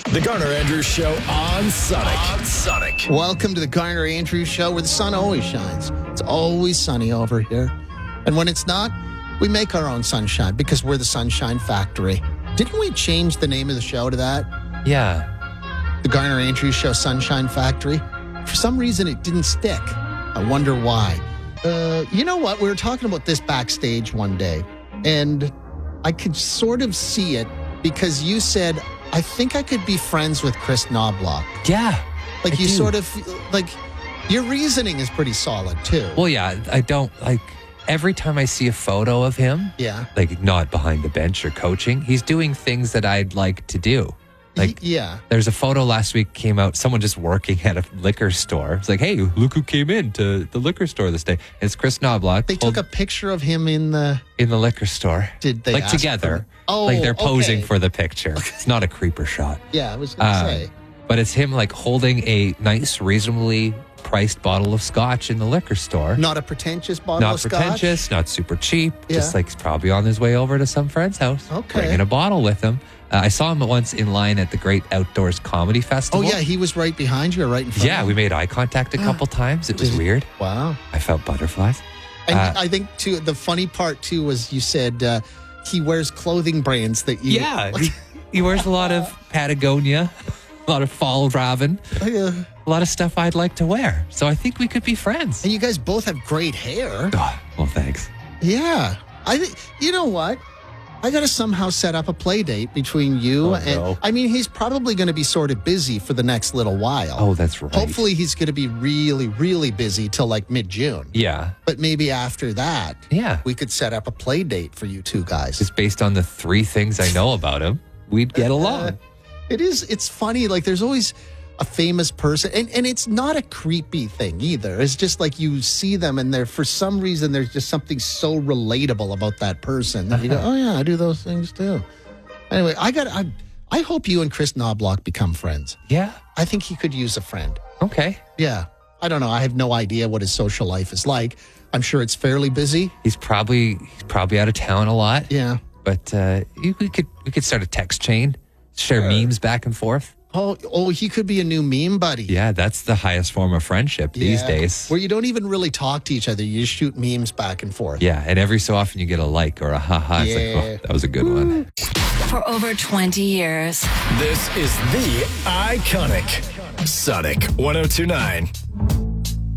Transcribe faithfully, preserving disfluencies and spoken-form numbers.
The Garner Andrews Show on Sonic. On Sonic. Welcome to the Garner Andrews Show, where the sun always shines. It's always sunny over here. And when it's not, we make our own sunshine because we're the Sunshine Factory. Didn't we change the name of the show to that? Yeah. The Garner Andrews Show Sunshine Factory. For some reason, it didn't stick. I wonder why. Uh, you know what? We were talking about this backstage one day, and I could sort of see it because you said, I think I could be friends with Chris Knobloch. Yeah. Like I you do. sort of, like, your reasoning is pretty solid, too. Well, yeah, I don't, like, every time I see a photo of him, Yeah. like, not behind the bench or coaching, he's doing things that I'd like to do. Like, Y- yeah. there's a photo last week came out, someone just working at a liquor store. It's like, hey, look who came in to the liquor store this day. And it's Chris Knobloch. They took a picture of him in the... in the liquor store. Did they Like ask together. for- Oh, like they're posing okay. for the picture. It's not a creeper shot. Yeah, I was going to Uh, say. But it's him like holding a nice, reasonably priced bottle of scotch in the liquor store. Not a pretentious bottle Not of scotch? pretentious, not super cheap. Yeah. Just like he's probably on his way over to some friend's house. Okay. Bringing a bottle with him. Uh, I saw him once in line at the Great Outdoors Comedy Oh, Festival. yeah, he was right behind you or right in front Yeah, of we you? made eye contact a couple times. It was Did- weird. Wow. I felt butterflies. And Uh, I think, too, the funny part, too, was you said uh, he wears clothing brands that you... Yeah, he, he wears a lot of Patagonia, a lot of Fall Raven, Uh, a lot of stuff I'd like to wear. So I think we could be friends. and you guys both have great hair. Oh, well, thanks. Yeah. I think, you know what? I got to somehow set up a play date between you Oh, and... no. I mean, he's probably going to be sort of busy for the next little while. Oh, that's right. Hopefully he's going to be really, really busy till like mid-June. Yeah. But maybe after that, Yeah. we could set up a play date for you two guys. Just based on the three things I know about him, we'd get along. It is, it's funny. Like there's always a famous person, and, and it's not a creepy thing either. It's just like you see them and they're, for some reason, there's just something so relatable about that person that you go, oh yeah, I do those things too. Anyway, I got, I, I hope you and Chris Knobloch become friends. Yeah. I think he could use a friend. Okay. Yeah. I don't know. I have no idea what his social life is like. I'm sure it's fairly busy. He's probably he's probably out of town a lot. Yeah. But uh, you- we could we could start a text chain, share memes back and forth. Oh, oh, he could be a new meme buddy. Yeah, that's the highest form of friendship these Yeah. days. Where you don't even really talk to each other. You just shoot memes back and forth. Yeah, and every so often you get a like or a haha. It's Yeah. like, oh, that was a good one. For over twenty years. This is the iconic Sonic one oh two nine.